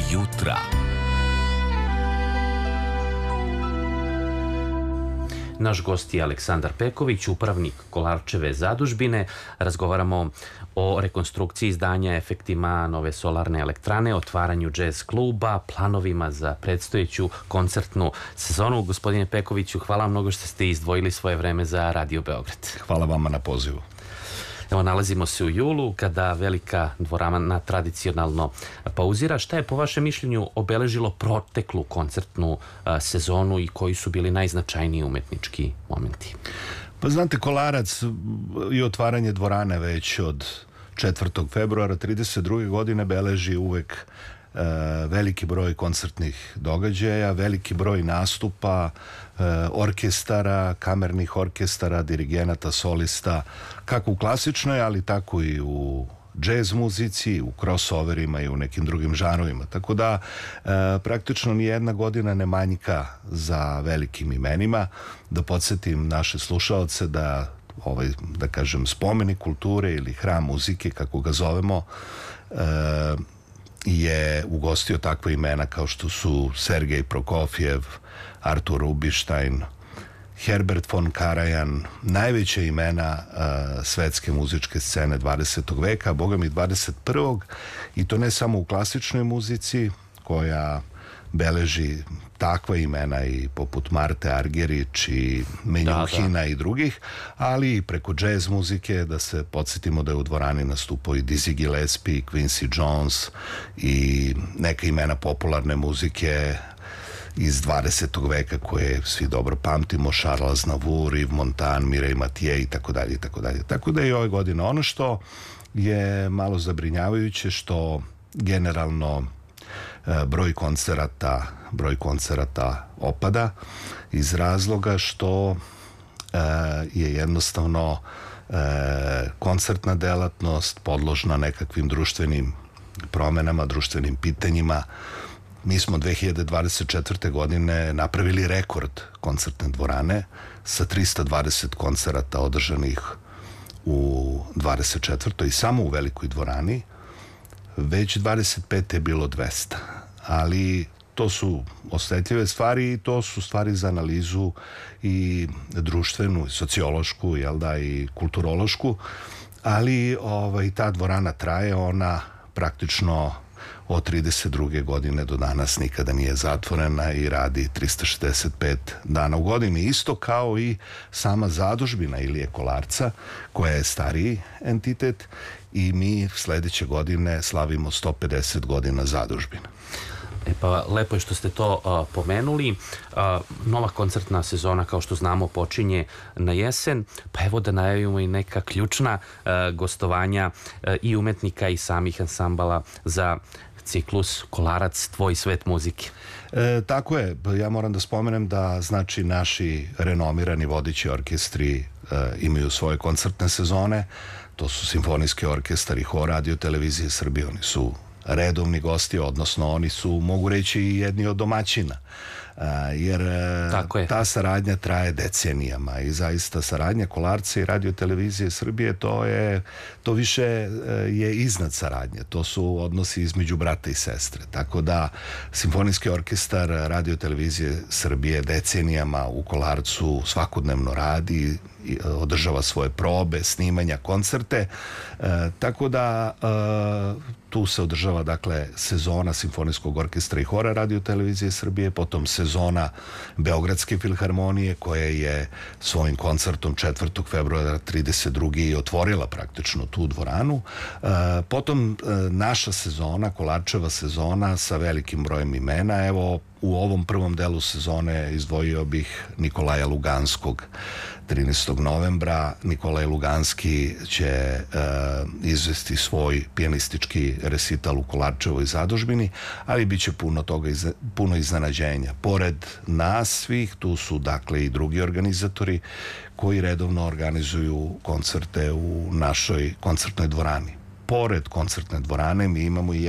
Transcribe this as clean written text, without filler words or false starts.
jutra. Naš gost je Aleksandar Peković, upravnik Kolarčeve zadužbine. Razgovaramo o rekonstrukciji zdanja, efektima nove solarne elektrane, otvaranju džez kluba, planovima za predstojeću koncertnu sezonu. Gospodine Pekoviću, hvala vam mnogo što ste izdvojili svoje vreme za Radio Beograd. Hvala vama na pozivu. Evo, nalazimo se u julu, kada velika dvorana tradicionalno pauzira. Šta je po vašem mišljenju obeležilo proteklu koncertnu sezonu i koji su bili najznačajniji umetnički momenti? Pa znate, Kolarac i otvaranje dvorane već od 4. februara 32. godine beleži uvek veliki broj koncertnih događaja, veliki broj nastupa, orkestara, kamernih orkestara, dirigenata, solista, kako u klasičnoj, ali tako i u džez muzici, u crossoverima i u nekim drugim žanrovima. Tako da praktično ni jedna godina ne manjka za velikim imenima. Da podsjetim naše slušaoce da da kažem, spomenik kulture ili hram muzike, kako ga zovemo, je ugostio takve imena kao što su Sergej Prokofjev, Artur Rubinstein, Herbert von Karajan, najveća imena svetske muzičke scene 20. veka, a boga mi 21. I to ne samo u klasičnoj muzici, koja beleži takva imena i poput Marte Argerich i Menjuhina i drugih, ali i preko džez muzike, da se podsjetimo da je u dvorani nastupao i Dizzy Gillespie, Quincy Jones i neka imena popularne muzike iz 20. veka koje svi dobro pamtimo, Charles Aznavour, Yves Montand, Mireille Mathieu i tako dalje i tako dalje. Tako da je i ove godine ono što je malo zabrinjavajuće, što generalno broj koncerata opada iz razloga što je jednostavno koncertna delatnost podložna nekakvim društvenim promenama, društvenim pitanjima. Mi smo 2024. godine napravili rekord koncertne dvorane sa 320 koncerata održanih u 24. i samo u velikoj dvorani. Već 25. je bilo 200, ali to su osetljive stvari i to su stvari za analizu i društvenu, i sociološku, i kulturološku, ali ta dvorana traje, ona praktično od 32. godine do danas nikada nije zatvorena i radi 365 dana u godini, isto kao i sama zadužbina Ilije Kolarca, koja je stariji entitet, i mi sledeće godine slavimo 150 godina zadužbina. Pa lepo je što ste to pomenuli. Nova koncertna sezona, kao što znamo, počinje na jesen, pa evo da najavimo i neka ključna gostovanja i umetnika i samih ansambala za ciklus Kolarac, tvoj svet muzike. Tako je, ja moram da spomenem da znači naši renomirani vodeći orkestri imaju svoje koncertne sezone. To su Simfonijski orkestar i Hor Radio Televizije Srbije. Oni su redovni gosti, odnosno oni su, mogu reći, i jedni od domaćina, jer ta saradnja traje decenijama i zaista saradnja Kolarca i Radio Televizije Srbije, to više je iznad saradnje, to su odnosi između brata i sestre, tako da Simfonijski orkestar Radio Televizije Srbije decenijama u Kolarcu svakodnevno radi, održava svoje probe, snimanja, koncerte, tako da tu se održava, dakle, sezona Simfonijskog orkestra i Hora Radio Televizije Srbije, potom sezona Beogradske filharmonije, koja je svojim koncertom 4. februara 32. i otvorila praktično tu dvoranu, potom naša sezona, Kolarčeva sezona sa velikim brojem imena. Evo, u ovom prvom delu sezone izdvojio bih Nikolaja Luganskog. 13. novembra Nikolaj Luganski će izvesti svoj pijanistički resital u Kolarčevoj zadužbini, ali bit će puno iznenađenja. Pored nas svih, tu su dakle i drugi organizatori koji redovno organizuju koncerte u našoj koncertnoj dvorani. Pored koncertne dvorane mi imamo i